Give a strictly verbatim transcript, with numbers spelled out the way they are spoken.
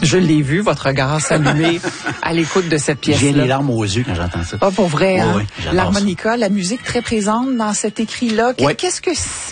Je l'ai vu, votre regard s'allumer à l'écoute de cette pièce-là. J'ai les larmes aux yeux quand j'entends ça. Ah, pour vrai, oui, hein? oui, L'harmonica, la musique très présente dans cet écrit-là. Oui. Qu'est-ce que c'est?